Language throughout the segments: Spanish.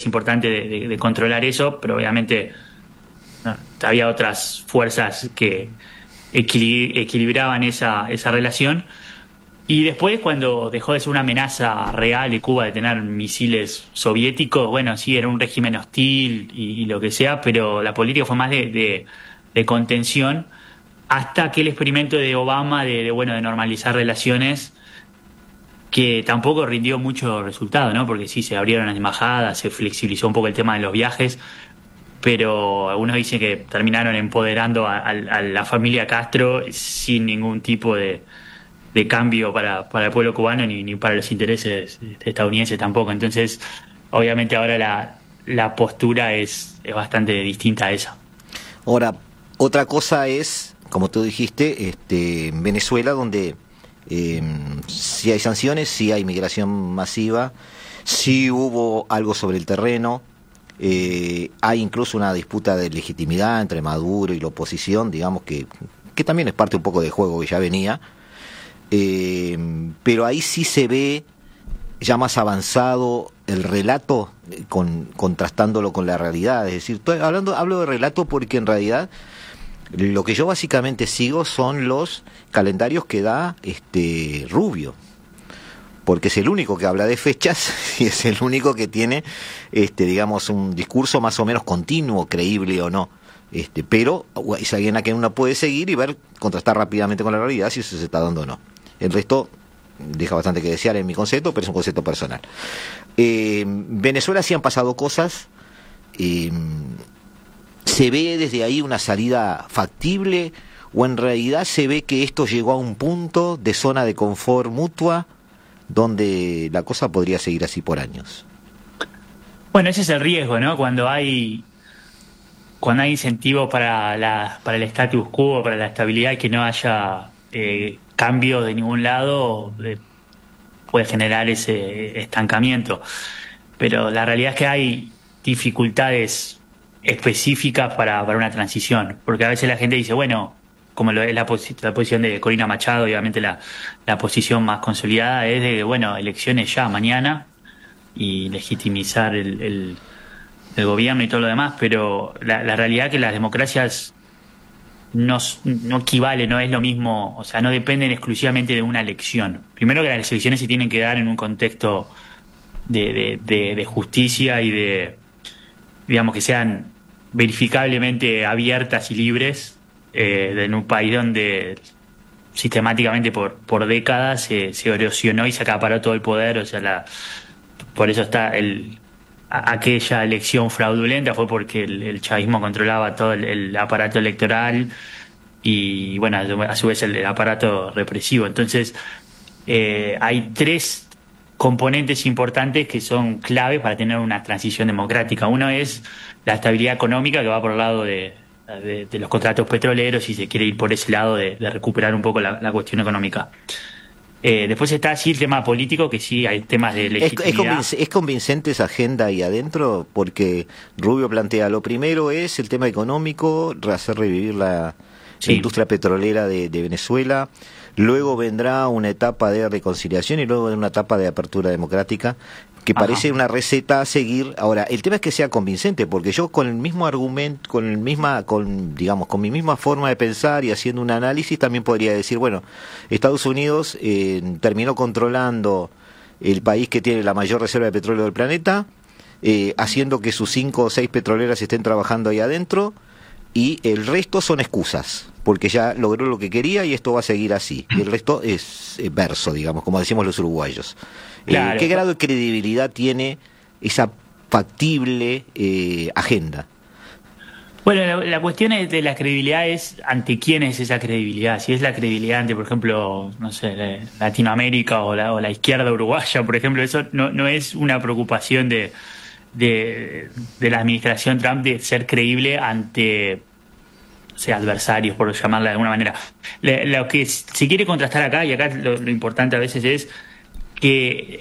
importante de controlar eso, pero obviamente no, había otras fuerzas que equilibraban esa relación. Y después, cuando dejó de ser una amenaza real de Cuba de tener misiles soviéticos, bueno, sí, era un régimen hostil y lo que sea, pero la política fue más de contención, hasta aquel experimento de Obama de normalizar relaciones, que tampoco rindió mucho resultado, ¿no? Porque sí, se abrieron las embajadas, se flexibilizó un poco el tema de los viajes, pero algunos dicen que terminaron empoderando a la familia Castro sin ningún tipo de cambio para el pueblo cubano ni para los intereses estadounidenses tampoco. Entonces, obviamente ahora la postura es bastante distinta a esa. Ahora, otra cosa es, como tú dijiste, en Venezuela, donde sí hay sanciones, sí hay migración masiva, sí hubo algo sobre el terreno, hay incluso una disputa de legitimidad entre Maduro y la oposición, digamos que también es parte un poco del juego que ya venía. Pero ahí sí se ve ya más avanzado el relato, contrastándolo con la realidad. Es decir, hablo de relato porque en realidad lo que yo básicamente sigo son los calendarios que da Rubio, porque es el único que habla de fechas y es el único que tiene digamos un discurso más o menos continuo, creíble o no. Pero es alguien a quien uno puede seguir y ver, contrastar rápidamente con la realidad si eso se está dando o no. El resto deja bastante que desear en mi concepto, pero es un concepto personal. Venezuela sí han pasado cosas. ¿Se ve desde ahí una salida factible o en realidad se ve que esto llegó a un punto de zona de confort mutua donde la cosa podría seguir así por años? Bueno, ese es el riesgo, ¿no? Cuando hay incentivos para el status quo, para la estabilidad, y que no haya cambios de ningún lado, puede generar ese estancamiento. Pero la realidad es que hay dificultades específicas para una transición, porque a veces la gente dice, bueno, como lo es la posición de Corina Machado, obviamente la posición más consolidada es de, bueno, elecciones ya mañana y legitimizar el gobierno y todo lo demás, pero la realidad es que las democracias no equivale, no es lo mismo, o sea, no dependen exclusivamente de una elección. Primero que las elecciones se tienen que dar en un contexto de justicia y digamos, que sean verificablemente abiertas y libres, en un país donde sistemáticamente por décadas se erosionó y se acaparó todo el poder. O sea, por eso está aquella elección fraudulenta, fue porque el chavismo controlaba todo el aparato electoral y, bueno, a su vez el aparato represivo. Entonces, hay tres componentes importantes que son claves para tener una transición democrática. Uno es la estabilidad económica, que va por el lado de los contratos petroleros, y se quiere ir por ese lado de recuperar un poco la cuestión económica. Después está así el tema político, que sí hay temas de legitimidad. ¿Es convincente esa agenda ahí adentro? Porque Rubio plantea, lo primero es el tema económico, hacer revivir la industria petrolera de Venezuela. Luego vendrá una etapa de reconciliación y luego una etapa de apertura democrática, que parece una receta a seguir. Ahora, el tema es que sea convincente, porque yo con el mismo argumento, con mi misma forma de pensar y haciendo un análisis, también podría decir, bueno, Estados Unidos terminó controlando el país que tiene la mayor reserva de petróleo del planeta, haciendo que sus 5 o 6 petroleras estén trabajando ahí adentro, y el resto son excusas, porque ya logró lo que quería y esto va a seguir así. Y el resto es verso, digamos, como decimos los uruguayos. Claro. ¿Qué grado de credibilidad tiene esa factible agenda? Bueno, la cuestión de la credibilidad es ante quién es esa credibilidad. Si es la credibilidad ante, por ejemplo, no sé, Latinoamérica o la izquierda uruguaya, por ejemplo, eso no es una preocupación de la administración Trump, de ser creíble ante, o sea, adversarios, por llamarla de alguna manera. Lo que se quiere contrastar acá, y acá lo importante a veces es que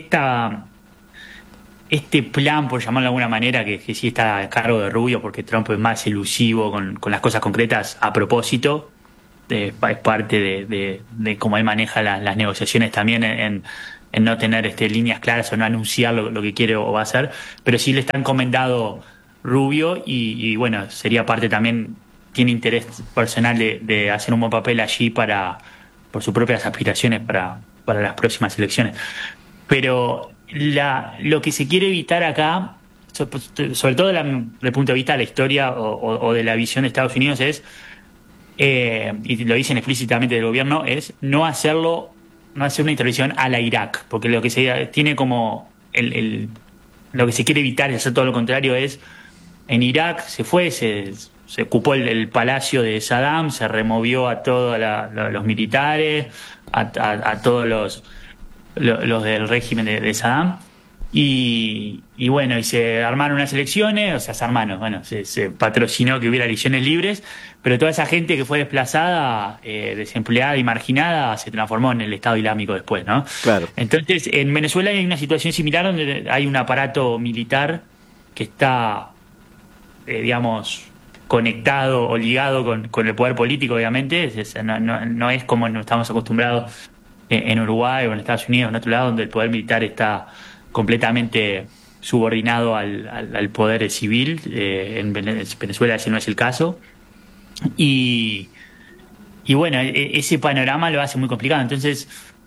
este plan, por llamarlo de alguna manera, que sí está a cargo de Rubio, porque Trump es más elusivo con las cosas concretas a propósito, es parte de cómo él maneja las negociaciones también en no tener líneas claras o no anunciar lo que quiere o va a hacer, pero sí le está encomendado Rubio y bueno, sería parte también, tiene interés personal de hacer un buen papel allí por sus propias aspiraciones para las próximas elecciones. Pero lo que se quiere evitar acá, sobre todo desde el punto de vista de la historia o de la visión de Estados Unidos, es, y lo dicen explícitamente del gobierno, es no hacer una intervención a la Irak, porque lo que se tiene como lo que se quiere evitar y hacer todo lo contrario es, en Irak se ocupó el palacio de Saddam, se removió a todos los militares, a todos los del régimen de Saddam, y bueno, y se armaron unas elecciones, o sea, se patrocinó que hubiera elecciones libres, pero toda esa gente que fue desplazada, desempleada y marginada, se transformó en el Estado Islámico después, ¿no? Claro. Entonces, en Venezuela hay una situación similar donde hay un aparato militar que está, digamos, conectado o ligado con el poder político, obviamente. No es como no estamos acostumbrados en Uruguay o en Estados Unidos, en otro lado, donde el poder militar está completamente subordinado al poder civil. En Venezuela ese no es el caso. Y bueno, ese panorama lo hace muy complicado. Entonces,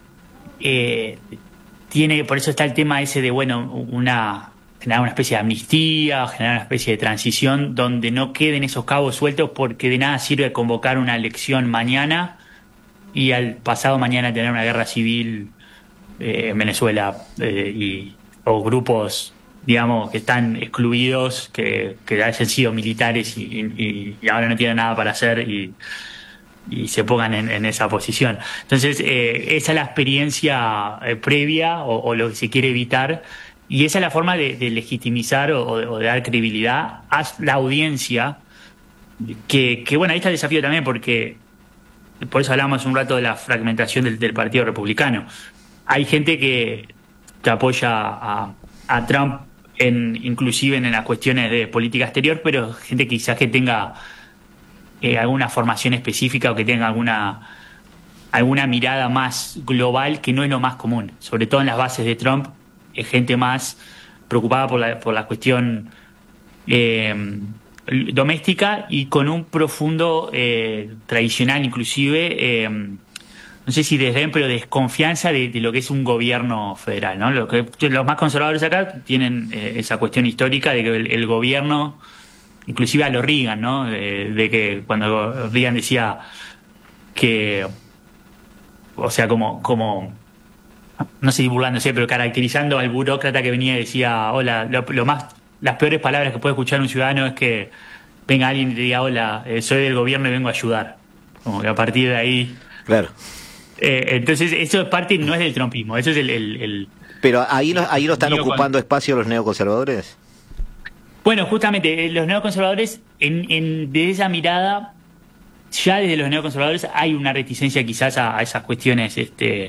por eso está el tema ese de, bueno, generar una especie de amnistía, generar una especie de transición donde no queden esos cabos sueltos, porque de nada sirve convocar una elección mañana y al pasado mañana tener una guerra civil en Venezuela, o grupos, digamos, que están excluidos, que hayan sido militares y ahora no tienen nada para hacer y se pongan en esa posición. Entonces, esa es la experiencia previa o lo que se quiere evitar, y esa es la forma de legitimizar o de dar credibilidad a la audiencia, que bueno, ahí está el desafío también, porque por eso hablamos un rato de la fragmentación del Partido Republicano. Hay gente que apoya a Trump inclusive en las cuestiones de política exterior, pero gente quizás que tenga alguna formación específica o que tenga alguna mirada más global, que no es lo más común. Sobre todo en las bases de Trump, es gente más preocupada por la cuestión doméstica y con un profundo tradicional, inclusive, no sé si desdén, pero desconfianza de lo que es un gobierno federal, ¿no? Los más conservadores acá tienen esa cuestión histórica de que el gobierno, inclusive a lo Reagan, ¿no? De que cuando Reagan decía que, o sea, como no sé si burlándose, pero caracterizando al burócrata que venía y decía, hola, las peores palabras que puede escuchar un ciudadano es que venga alguien y te diga, hola, soy del gobierno y vengo a ayudar. Como que a partir de ahí... Claro. Entonces, eso es parte, no es del trumpismo, eso es el Pero ahí no están ocupando espacio los neoconservadores. Bueno, justamente, los neoconservadores, de esa mirada, ya desde los neoconservadores hay una reticencia quizás a esas cuestiones de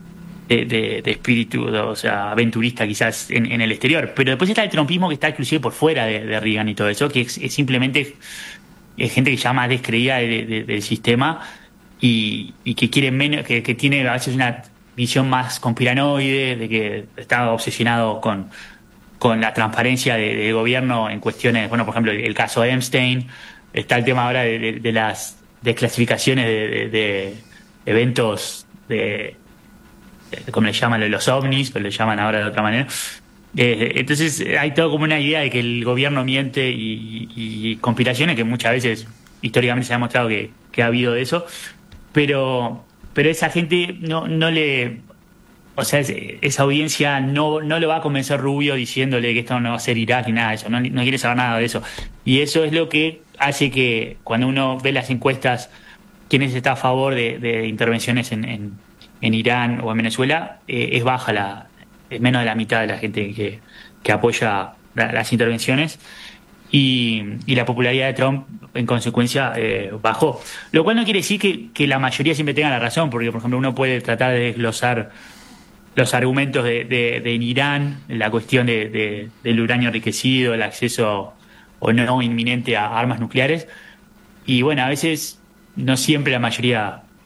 espíritu, o sea, aventurista quizás en el exterior. Pero después está el trumpismo, que está inclusive por fuera de Reagan y todo eso, que es simplemente gente que ya más descreída del sistema y que quiere menos, que tiene a veces una visión más conspiranoide, de que está obsesionado con la transparencia del gobierno en cuestiones, bueno, por ejemplo, el caso de Epstein. Está el tema ahora de las desclasificaciones de eventos como le llaman los ovnis, pero le llaman ahora de otra manera. Entonces hay todo como una idea de que el gobierno miente y conspiraciones, que muchas veces históricamente se ha mostrado que ha habido de eso, pero esa gente no le, o sea, esa audiencia no lo va a convencer Rubio diciéndole que esto no va a ser Irak ni nada de eso, no quiere saber nada de eso. Y eso es lo que hace que cuando uno ve las encuestas, quién está a favor de intervenciones en Irán o en Venezuela, es baja, es menos de la mitad de la gente que apoya las intervenciones, y la popularidad de Trump en consecuencia bajó, lo cual no quiere decir que la mayoría siempre tenga la razón, porque por ejemplo uno puede tratar de desglosar los argumentos de en Irán, la cuestión del uranio enriquecido, el acceso o no inminente a armas nucleares, y bueno, a veces no siempre la mayoría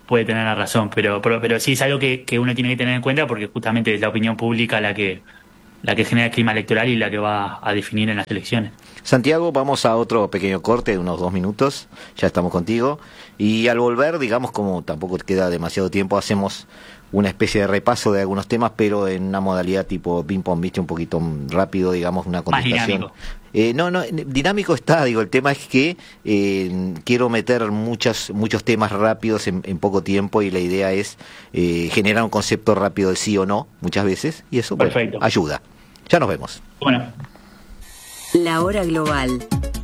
puede tener la razón, pero sí es algo que uno tiene que tener en cuenta, porque justamente es la opinión pública la que genera el clima electoral y la que va a definir en las elecciones. Santiago, vamos a otro pequeño corte de unos 2 minutos, ya estamos contigo, y al volver, digamos, como tampoco queda demasiado tiempo, hacemos una especie de repaso de algunos temas, pero en una modalidad tipo ping-pong, viste, un poquito rápido, digamos, una contestación. Más dinámico. No, dinámico está, digo, el tema es que quiero meter muchos temas rápidos en poco tiempo, y la idea es generar un concepto rápido de sí o no, muchas veces, y eso, bueno, ayuda. Ya nos vemos. Bueno. La hora global.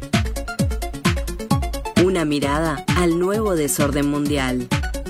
Una mirada al nuevo desorden mundial.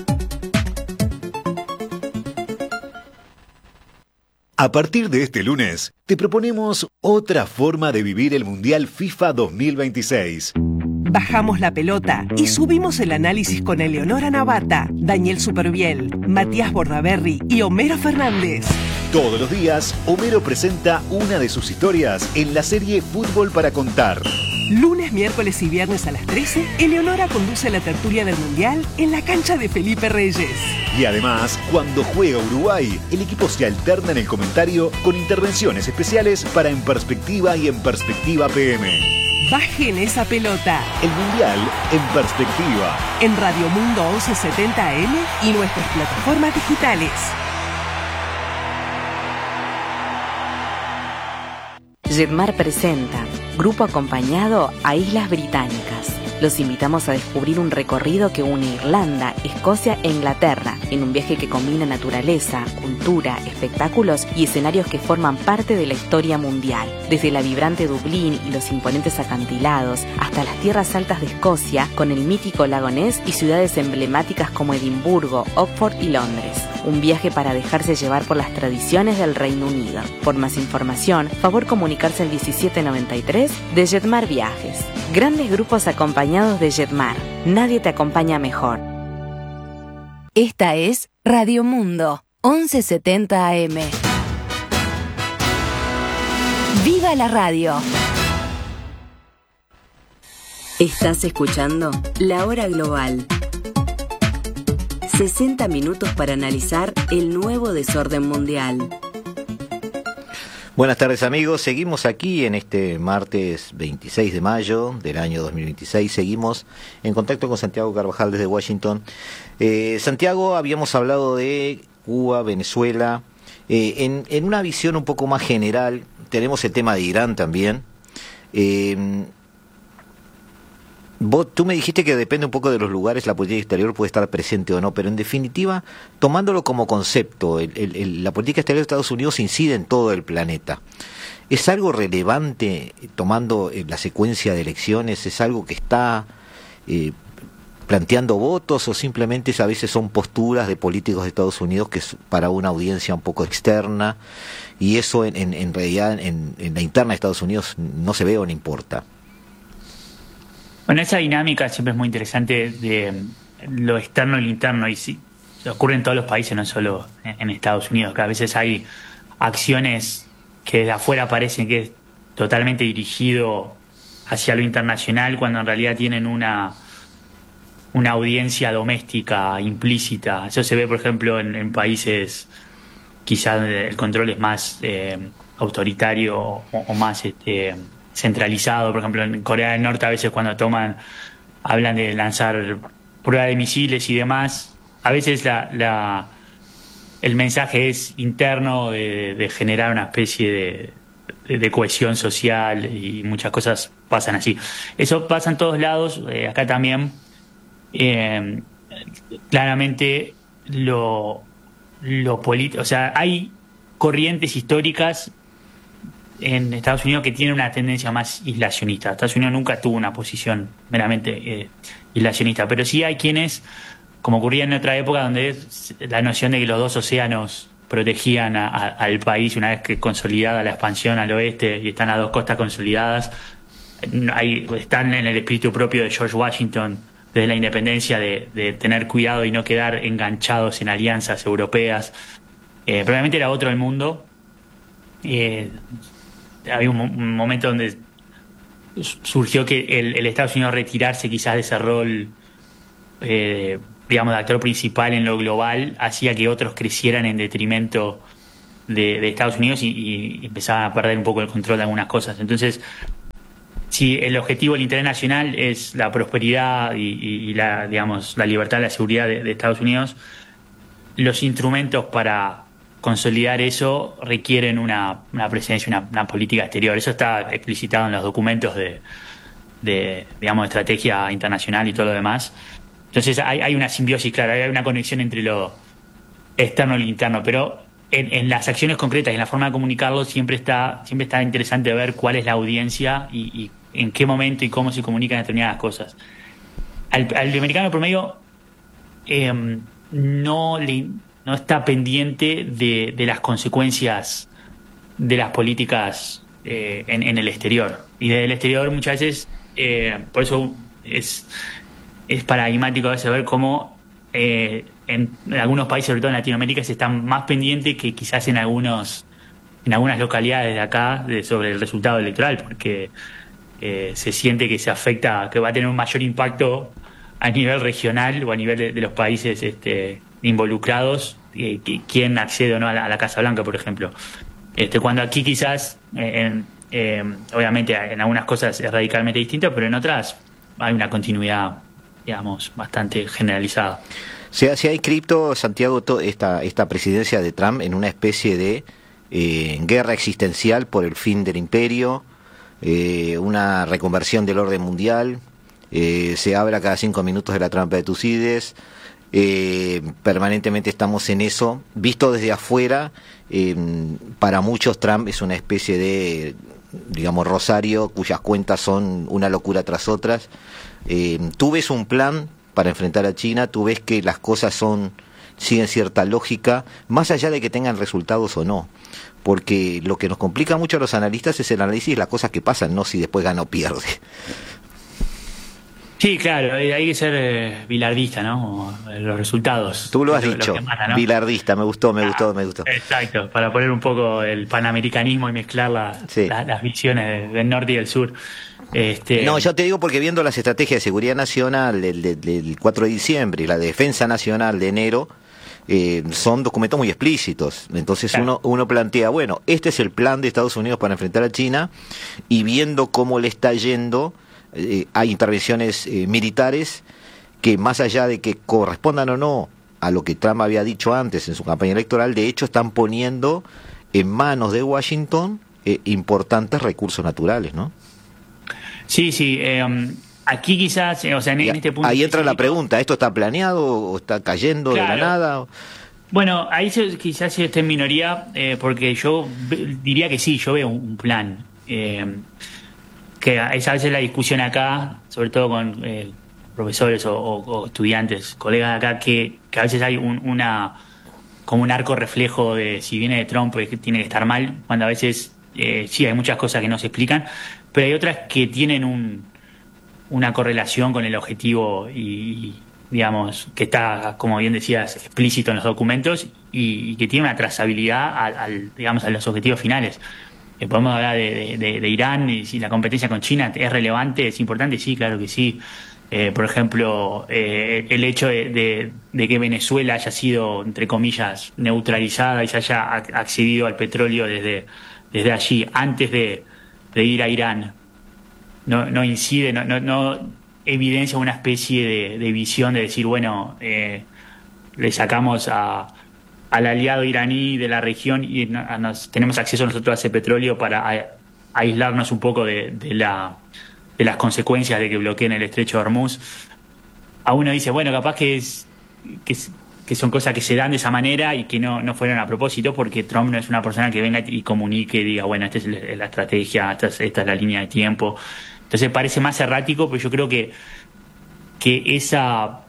A partir de este lunes, te proponemos otra forma de vivir el Mundial FIFA 2026. Bajamos la pelota y subimos el análisis con Eleonora Navata, Daniel Superviel, Matías Bordaberry y Homero Fernández. Todos los días, Homero presenta una de sus historias en la serie Fútbol para Contar. Lunes, miércoles y viernes a las 13, Eleonora conduce la tertulia del Mundial en la cancha de Felipe Reyes. Y además, cuando juega Uruguay, el equipo se alterna en el comentario con intervenciones especiales para En Perspectiva y En Perspectiva PM. Bajen esa pelota. El Mundial en Perspectiva. En Radio Mundo 1170 AM y nuestras plataformas digitales. Jetmar presenta Grupo Acompañado a Islas Británicas. Los invitamos a descubrir un recorrido que une Irlanda, Escocia e Inglaterra, en un viaje que combina naturaleza, cultura, espectáculos y escenarios que forman parte de la historia mundial. Desde la vibrante Dublín y los imponentes acantilados, hasta las tierras altas de Escocia, con el mítico lago Ness y ciudades emblemáticas como Edimburgo, Oxford y Londres. Un viaje para dejarse llevar por las tradiciones del Reino Unido. Por más información, favor comunicarse al 1793 de Jetmar Viajes. Grandes grupos acompañados de Jetmar. Nadie te acompaña mejor. Esta es Radio Mundo 1170 AM. ¡Viva la radio! Estás escuchando La Hora Global. 60 minutos para analizar el nuevo desorden mundial. Buenas tardes, amigos, seguimos aquí en este martes 26 de mayo del año 2026, seguimos en contacto con Santiago Carvajal desde Washington. Santiago, habíamos hablado de Cuba, Venezuela, en una visión un poco más general, tenemos el tema de Irán también. Tú me dijiste que depende un poco de los lugares, la política exterior puede estar presente o no, pero en definitiva, tomándolo como concepto, la política exterior de Estados Unidos incide en todo el planeta. ¿Es algo relevante tomando la secuencia de elecciones? ¿Es algo que está planteando votos o simplemente a veces son posturas de políticos de Estados Unidos que es para una audiencia un poco externa y eso en realidad en la interna de Estados Unidos no se ve o no importa? Bueno, esa dinámica siempre es muy interesante de lo externo y lo interno, y sí, ocurre en todos los países, no solo en Estados Unidos, que a veces hay acciones que de afuera parecen que es totalmente dirigido hacia lo internacional, cuando en realidad tienen una audiencia doméstica implícita. Eso se ve, por ejemplo, en países quizás el control es más autoritario o más centralizado. Por ejemplo, en Corea del Norte a veces cuando hablan de lanzar pruebas de misiles y demás, a veces el mensaje es interno de generar una especie de cohesión social, y muchas cosas pasan así. Eso pasa en todos lados, acá también. Claramente lo político, o sea, hay corrientes históricas en Estados Unidos que tiene una tendencia más aislacionista. Estados Unidos nunca tuvo una posición meramente aislacionista, pero sí hay quienes, como ocurría en otra época, donde la noción de que los dos océanos protegían al país una vez que consolidada la expansión al oeste y están las dos costas consolidadas, están en el espíritu propio de George Washington desde la independencia de tener cuidado y no quedar enganchados en alianzas europeas. Probablemente era otro el mundo. Había un momento donde surgió que el Estados Unidos retirarse quizás de ese rol digamos, de actor principal en lo global, hacía que otros crecieran en detrimento de Estados Unidos y empezaban a perder un poco el control de algunas cosas. Entonces, si el objetivo del interés nacional es la prosperidad y la, digamos, la libertad y la seguridad de Estados Unidos, los instrumentos para consolidar eso requieren una presencia, una política exterior. Eso está explicitado en los documentos de digamos, estrategia internacional y todo lo demás. Entonces hay una simbiosis, claro, hay una conexión entre lo externo y lo interno, pero en las acciones concretas y en la forma de comunicarlo siempre está interesante ver cuál es la audiencia y en qué momento y cómo se comunican determinadas cosas. Al americano promedio no está pendiente de las consecuencias de las políticas en el exterior. Y desde el exterior muchas veces, por eso es paradigmático a veces ver cómo en algunos países, sobre todo en Latinoamérica, se están más pendientes que quizás en algunas localidades de acá sobre el resultado electoral, porque se siente que se afecta, que va a tener un mayor impacto a nivel regional o a nivel de los países involucrados, quién accede o no a la Casa Blanca, por ejemplo. Cuando aquí quizás, obviamente en algunas cosas es radicalmente distinto, pero en otras hay una continuidad, digamos, bastante generalizada. Se ha inscrito, Santiago, esta presidencia de Trump en una especie de guerra existencial por el fin del imperio, una reconversión del orden mundial. Se habla cada 5 minutos de la trampa de Tucídides. Permanentemente estamos en eso. Visto desde afuera, para muchos Trump es una especie de, digamos, rosario cuyas cuentas son una locura tras otras. ¿Tú ves un plan para enfrentar a China? ¿Tú ves que las cosas siguen cierta lógica, más allá de que tengan resultados o no? Porque lo que nos complica mucho a los analistas es el análisis de las cosas que pasan, no si después gana o pierde. Sí, claro, hay que ser bilardista, ¿no? Los resultados. Tú lo has dicho, lo mata, ¿no? Bilardista, me gustó. Exacto, para poner un poco el panamericanismo y mezclar las visiones del norte y del sur. No, yo te digo porque viendo las estrategias de seguridad nacional del 4 de diciembre y la defensa nacional de enero, son documentos muy explícitos. Entonces uno plantea, bueno, este es el plan de Estados Unidos para enfrentar a China, y viendo cómo le está yendo, hay intervenciones militares que, más allá de que correspondan o no a lo que Trump había dicho antes en su campaña electoral, de hecho están poniendo en manos de Washington importantes recursos naturales, ¿no? Sí, aquí quizás, o sea, en este punto... Ahí entra la pregunta, ¿esto está planeado o está cayendo de la nada? Bueno, ahí quizás esté en minoría, porque yo diría que sí, yo veo un plan. Que es a veces la discusión acá, sobre todo con profesores o estudiantes, colegas de acá, que a veces hay como un arco reflejo de si viene de Trump, pues tiene que estar mal, cuando a veces sí hay muchas cosas que no se explican, pero hay otras que tienen una correlación con el objetivo y digamos, que está, como bien decías, explícito en los documentos y que tiene una trazabilidad digamos, a los objetivos finales. Podemos hablar de Irán, y si la competencia con China es relevante, es importante, sí, claro que sí. Por ejemplo, el hecho de que Venezuela haya sido, entre comillas, neutralizada y se haya accedido al petróleo desde allí, antes de ir a Irán, no incide, no evidencia una especie de visión de decir, bueno, le sacamos al aliado iraní de la región y tenemos acceso nosotros a ese petróleo para aislarnos un poco de las consecuencias de que bloqueen el estrecho de Hormuz. A uno dice, bueno, capaz que son cosas que se dan de esa manera y que no fueron a propósito, porque Trump no es una persona que venga y comunique y diga, bueno, esta es la estrategia, esta es la línea de tiempo. Entonces parece más errático, pero yo creo que esa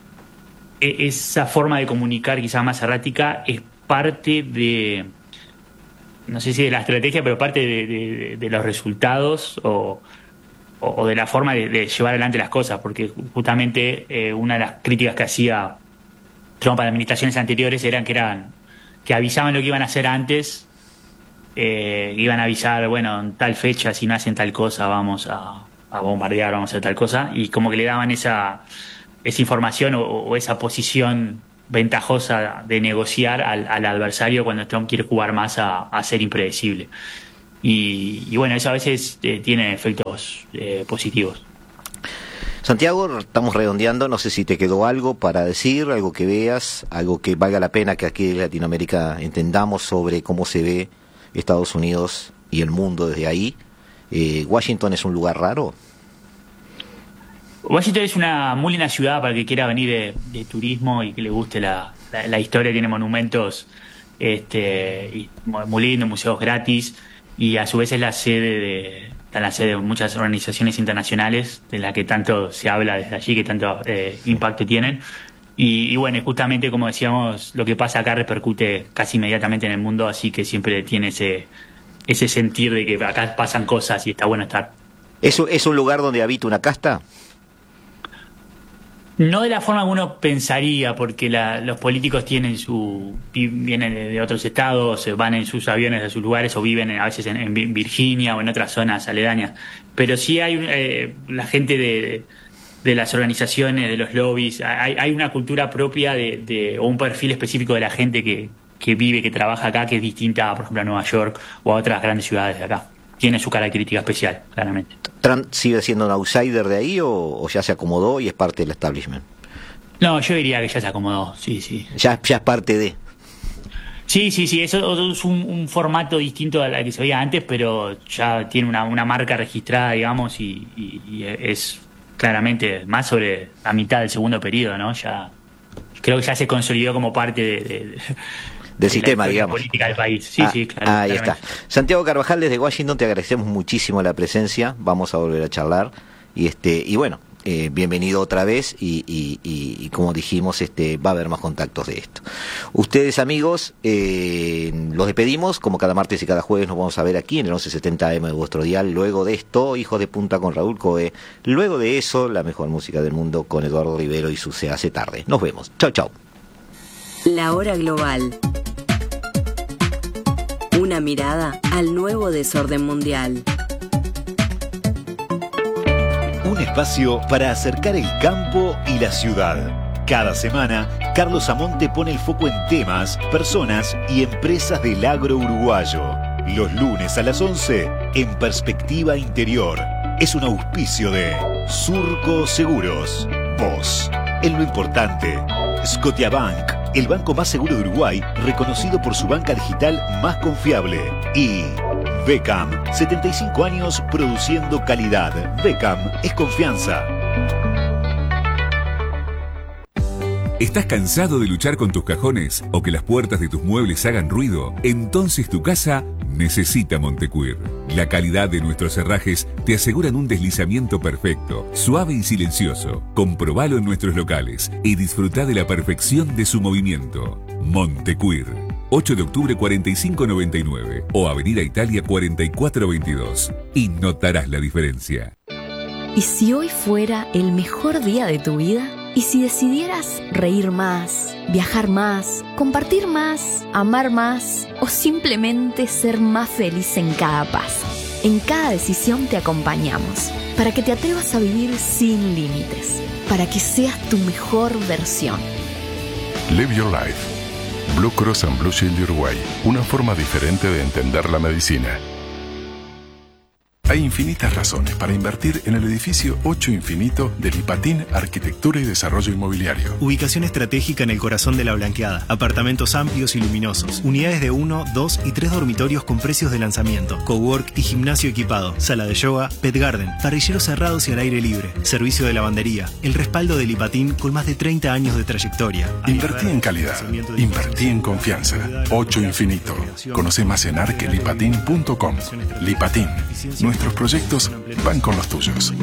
forma de comunicar quizás más errática es parte de, no sé si de la estrategia, pero parte de los resultados o de la forma de llevar adelante las cosas, porque justamente una de las críticas que hacía Trump a las administraciones anteriores eran que avisaban lo que iban a hacer antes, iban a avisar, bueno, en tal fecha, si no hacen tal cosa, vamos a bombardear, vamos a hacer tal cosa, y como que le daban esa esa información o esa posición ventajosa de negociar al adversario cuando Trump quiere jugar más a ser impredecible. Y bueno, eso a veces tiene efectos positivos. Santiago, estamos redondeando, no sé si te quedó algo para decir, algo que veas, algo que valga la pena que aquí en Latinoamérica entendamos sobre cómo se ve Estados Unidos y el mundo desde ahí. ¿Washington es un lugar raro? Washington es una muy linda ciudad para el que quiera venir de turismo y que le guste la historia. Tiene monumentos muy lindos, museos gratis, y a su vez es la sede de muchas organizaciones internacionales de las que tanto se habla desde allí, que tanto impacto tienen. Y bueno, justamente como decíamos, lo que pasa acá repercute casi inmediatamente en el mundo, así que siempre tiene ese sentir de que acá pasan cosas y está bueno estar. ¿Es un lugar donde habita una casta? No de la forma que uno pensaría, porque los políticos vienen de otros estados, van en sus aviones a sus lugares o viven a veces en Virginia o en otras zonas aledañas. Pero sí hay la gente de las organizaciones, de los lobbies, hay una cultura propia o un perfil específico de la gente que vive, que trabaja acá, que es distinta, por ejemplo, a Nueva York o a otras grandes ciudades de acá. Tiene su característica especial, claramente. ¿Trump sigue siendo un outsider de ahí o ya se acomodó y es parte del establishment? No, yo diría que ya se acomodó, sí. Ya es parte de... Sí, eso es un formato distinto al que se veía antes, pero ya tiene una marca registrada, digamos, y es claramente más sobre la mitad del segundo periodo, ¿no? Ya creo que ya se consolidó como parte del sistema, digamos, política del país. Sí, claro. Ahí está. Santiago Carvajal, desde Washington, te agradecemos muchísimo la presencia. Vamos a volver a charlar. Y bueno, bienvenido otra vez. Y como dijimos, va a haber más contactos de esto. Ustedes, amigos, los despedimos. Como cada martes y cada jueves nos vamos a ver aquí en el 1170 AM de vuestro dial. Luego de esto, Hijos de Punta con Raúl Coe. Luego de eso, la mejor música del mundo con Eduardo Rivero y su Se Hace Tarde. Nos vemos. Chau. La hora global. Una mirada al nuevo desorden mundial. Un espacio para acercar el campo y la ciudad. Cada semana, Carlos Amonte pone el foco en temas, personas y empresas del agro uruguayo. Los lunes a las 11, en Perspectiva Interior. Es un auspicio de Surco Seguros. Vos, en lo importante. Scotiabank, el banco más seguro de Uruguay, reconocido por su banca digital más confiable. Y Beckham, 75 años produciendo calidad. Beckham es confianza. ¿Estás cansado de luchar con tus cajones o que las puertas de tus muebles hagan ruido? Entonces tu casa necesita Montecuir. La calidad de nuestros herrajes te aseguran un deslizamiento perfecto, suave y silencioso. Comprobalo en nuestros locales y disfruta de la perfección de su movimiento. Montecuir. 8 de octubre 4599 o Avenida Italia 4422. Y notarás la diferencia. ¿Y si hoy fuera el mejor día de tu vida? ¿Y si decidieras reír más, viajar más, compartir más, amar más o simplemente ser más feliz en cada paso? En cada decisión te acompañamos para que te atrevas a vivir sin límites, para que seas tu mejor versión. Live Your Life. Blue Cross and Blue Shield de Uruguay. Una forma diferente de entender la medicina. Hay infinitas razones para invertir en el edificio 8 Infinito de Lipatín Arquitectura y Desarrollo Inmobiliario. Ubicación estratégica en el corazón de la Blanqueada. Apartamentos amplios y luminosos. Unidades de 1, 2 y 3 dormitorios con precios de lanzamiento. Cowork y gimnasio equipado. Sala de yoga, pet garden. Parrilleros cerrados y al aire libre. Servicio de lavandería. El respaldo de Lipatín con más de 30 años de trayectoria. Invertí en calidad. Invertí en confianza. 8 Infinito. Conoce más en arquelipatin.com. Lipatín. Nuestros proyectos van con los tuyos.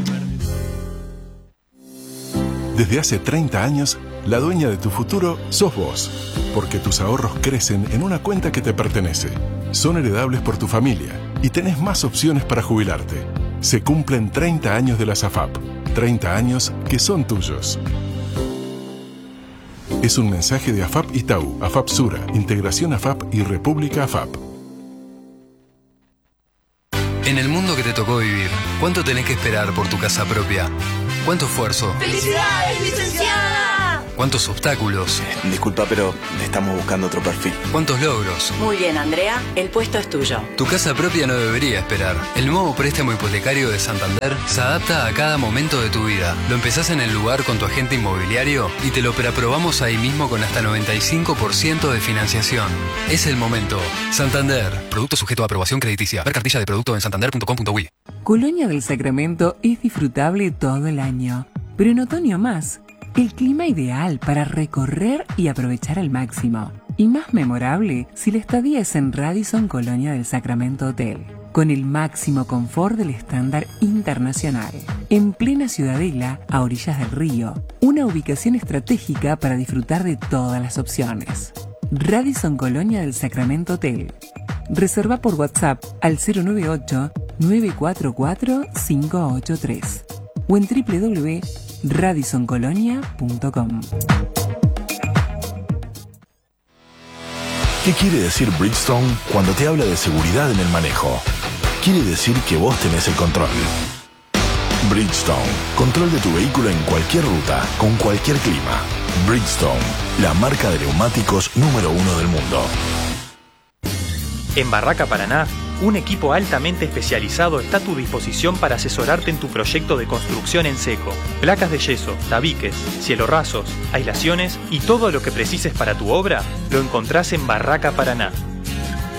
Desde hace 30 años, la dueña de tu futuro sos vos, porque tus ahorros crecen en una cuenta que te pertenece. Son heredables por tu familia y tenés más opciones para jubilarte. Se cumplen 30 años de la SAFAP, 30 años que son tuyos. Es un mensaje de AFAP Itaú, AFAP Sura, Integración AFAP y República AFAP. En el mundo que te tocó vivir, ¿cuánto tenés que esperar por tu casa propia? ¿Cuánto esfuerzo? ¡Felicidades, licenciada! ¿Cuántos obstáculos? Disculpa, pero estamos buscando otro perfil. ¿Cuántos logros? Muy bien, Andrea, el puesto es tuyo. Tu casa propia no debería esperar. El nuevo préstamo hipotecario de Santander se adapta a cada momento de tu vida. Lo empezás en el lugar con tu agente inmobiliario y te lo preaprobamos ahí mismo con hasta 95% de financiación. Es el momento. Santander. Producto sujeto a aprobación crediticia. Ver cartilla de producto en santander.com.uy. Colonia del Sacramento es disfrutable todo el año, pero en otoño más. El clima ideal para recorrer y aprovechar al máximo. Y más memorable si la estadía es en Radisson Colonia del Sacramento Hotel, con el máximo confort del estándar internacional. En plena Ciudadela, a orillas del río, una ubicación estratégica para disfrutar de todas las opciones. Radisson Colonia del Sacramento Hotel. Reserva por WhatsApp al 098-944-583 o en www.radisoncolonia.com. ¿Qué quiere decir Bridgestone cuando te habla de seguridad en el manejo? Quiere decir que vos tenés el control. Bridgestone, control de tu vehículo en cualquier ruta, con cualquier clima. Bridgestone, la marca de neumáticos número 1 del mundo. En Barraca Paraná, un equipo altamente especializado está a tu disposición para asesorarte en tu proyecto de construcción en seco. Placas de yeso, tabiques, cielorrasos, aislaciones y todo lo que precises para tu obra lo encontrás en Barraca Paraná.